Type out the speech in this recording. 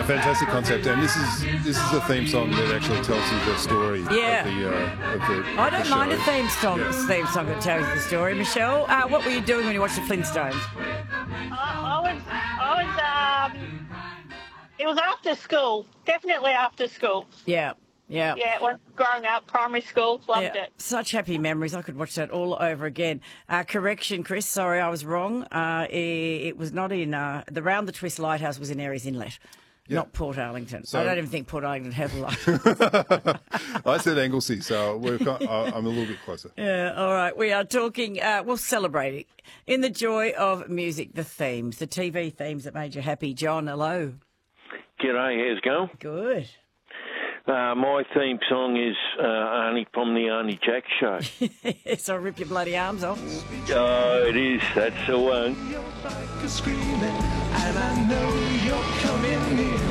fantastic concept, and this is the theme song that actually tells you the story Yeah. of the I don't the mind show. a theme song, Yeah. that tells you the story. Michelle, what were you doing when you watched the Flintstones? It was after school. Definitely after school. Yeah, yeah. Yeah, when growing up, primary school, loved Yeah, it. such happy memories. I could watch that all over again. Correction, Chris. Sorry, I was wrong. It was not in the Round the Twist Lighthouse was in Aireys Inlet, not Port Arlington. So- I don't even think Port Arlington has a lighthouse. I said Anglesey, so I'm a little bit closer. Yeah, all right. We are talking, we're celebrating in the joy of music, the themes, the TV themes that made you happy. John, hello. G'day, how's it going? Good. My theme song is Arnie from the Arnie Jack Show. So rip your bloody arms off. Oh, it is. That's the one. Screaming, and I know you're coming near.